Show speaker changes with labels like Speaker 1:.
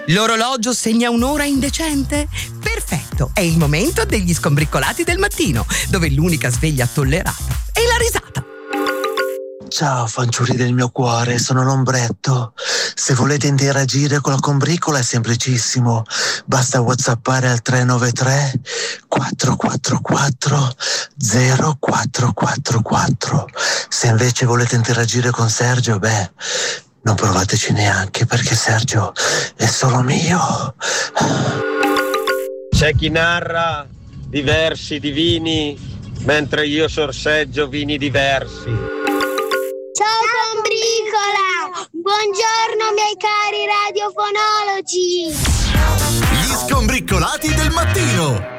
Speaker 1: L'orologio segna un'ora indecente? Perfetto, è il momento degli skombriccolati del mattino, dove l'unica sveglia tollerata è la risata.
Speaker 2: Ciao fanciulli del mio cuore, sono l'Ombretto. Se volete interagire con la combriccola è semplicissimo. Basta whatsappare al 393 444 0444. Se invece volete interagire con Sergio, non provateci neanche, perché Sergio è solo mio.
Speaker 3: C'è chi narra diversi divini, mentre io sorseggio vini diversi.
Speaker 4: Ciao combricola! Buongiorno miei cari radiofonologi!
Speaker 5: Gli skombriccolati del mattino!